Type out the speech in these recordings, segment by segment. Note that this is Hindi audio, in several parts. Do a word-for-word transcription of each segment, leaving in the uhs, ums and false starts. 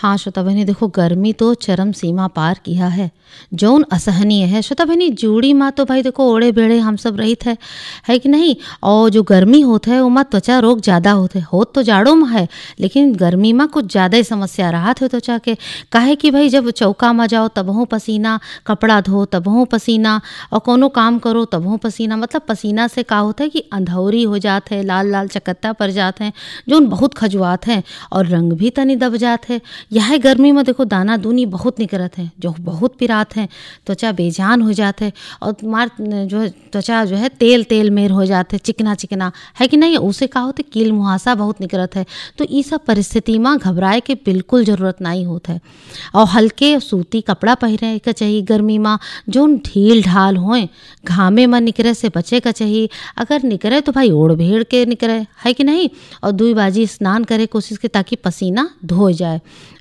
हाँ, श्रोता बहिनी देखो गर्मी तो चरम सीमा पार किया है, जौन असहनीय है। श्रोता बहिनी जूड़ी माँ तो भाई देखो ओढ़े बेड़े हम सब रहित है, है कि नहीं। और जो गर्मी होत है उमा त्वचा रोग ज़्यादा होते होत तो जाड़ों में है, लेकिन गर्मी में कुछ ज़्यादा ही समस्या राहत है त्वचा के। काहे कि भाई जब चौका में जाओ तबहों पसीना, कपड़ा धो तबहों पसीना, और कोनो काम करो तबहों पसीना। मतलब पसीना से का होता है कि अंधौरी हो जात है, लाल लाल चकत्ता पड़ जात हैं, जोन बहुत खजुआत हैं और रंग भी तनी दब जात है। यह गर्मी में देखो दाना दूनी बहुत निकलत है, जो बहुत पिरात हैं, त्वचा बेजान हो जाते है और तुम्हार जो है त्वचा जो है तेल तेल मेर हो जाते, चिकना चिकना, है कि नहीं। उसे का होते कील मुहासा बहुत निकलत है। तो ये सब परिस्थिति में घबराए के बिल्कुल जरूरत नहीं होत है। और हल्के सूती कपड़ा पहने का चाहिए गर्मी में, जोन ढील ढाल होए, घामे में निकरे से बचे का चाहिए। अगर निकरे तो भाई ओढ़ भेड़ के निकरे, है कि नहीं। और दुई बाजी स्नान करे कोशिश के ताकि पसीना धो जाए।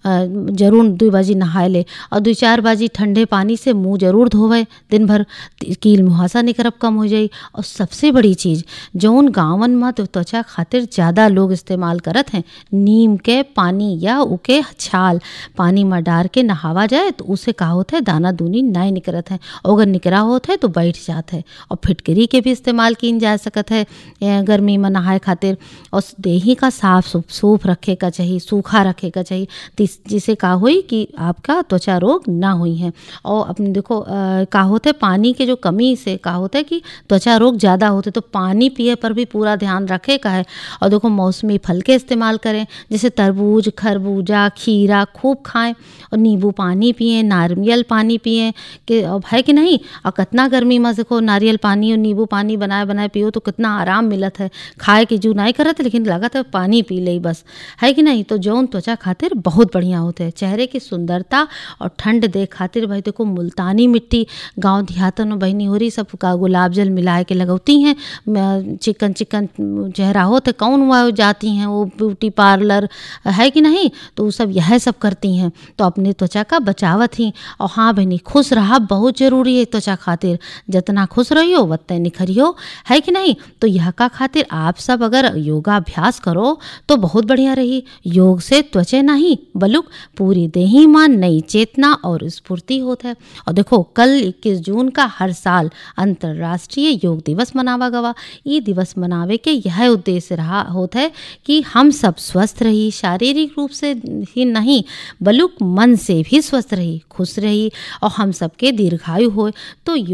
जरूर दुई बाजी नहाए ले और दो चार बाजी ठंडे पानी से मुंह जरूर धोवे दिन भर, कील मुहासा निकरब कम हो जाई। और सबसे बड़ी चीज़ जौन गाँवन में तो त्वचा खातिर ज़्यादा लोग इस्तेमाल करत हैं, नीम के पानी या उके छाल पानी में डाल के नहावा जाए तो उसे का होता है दाना दूनी नहीं निकरत है। अगर निकरा होता है तो बैठ जात है। और फिटकरी के भी इस्तेमाल की जा सकत है गर्मी में नहाए खातिर। और देही का साफ सूफ सूफ रखे का चाहिए, सूखा रखे का चाहिए, जिसे का हुई कि आपका त्वचा रोग ना हुई है। और अपने देखो आ, का होता है पानी के जो कमी से का होता है कि त्वचा रोग ज़्यादा होते, तो पानी पिए पर भी पूरा ध्यान रखे का है। और देखो मौसमी फल के इस्तेमाल करें, जैसे तरबूज, खरबूजा, खीरा खूब खाएं, और नींबू पानी पिए, नारियल पानी पिए कि है कि नहीं। और कितना गर्मी में देखो नारियल पानी और नींबू पानी बनाए बनाए पियो तो कितना आराम मिलत है। खाए की जू नहीं करत, लेकिन लागत है पानी पी ले बस, है कि नहीं। तो जौन त्वचा खातिर बहुत बढ़िया होते हैं। चेहरे की सुंदरता और ठंड दे खातिर भाई देखो मुल्तानी मिट्टी गांव देहातन में बहनी हो रही सब का गुलाब जल मिलाए के लगौती हैं। चिकन चिकन चेहरा हो तो कौन हुआ जाती हैं वो ब्यूटी पार्लर, है कि नहीं। तो वो सब यह सब करती हैं, तो अपने त्वचा का बचावत ही। और हाँ बहनी खुश रहा बहुत जरूरी है त्वचा खातिर, जितना खुश रहियो उतने निखरियो, है कि नहीं। तो यह का खातिर आप सब अगर योगाभ्यास करो तो बहुत बढ़िया रही। योग से त्वचा नहीं बलुक पूरी देही में नई चेतना और स्फूर्ति होता है। और देखो कल इक्कीस जून का हर साल अंतर्राष्ट्रीय योग दिवस मनावा गवा। ये दिवस मनावे के यह उद्देश्य रहा होता है कि हम सब स्वस्थ रही, शारीरिक रूप से ही नहीं बलुक मन से भी स्वस्थ रही, खुश रही और हम सबके दीर्घायु हो। तो